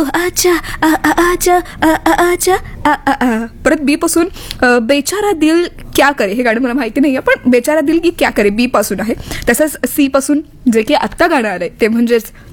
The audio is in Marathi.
आजा आ आ आजा आ आ आजा आ आ आ. परत बी पासून बेचारा दिल क्या करे, हे गाणं मला माहिती नाही पण बेचारा दिल की क्या करे बी पासून आहे. तसंच सी पासून जे की आत्ता गाणं आलंय ते म्हणजेच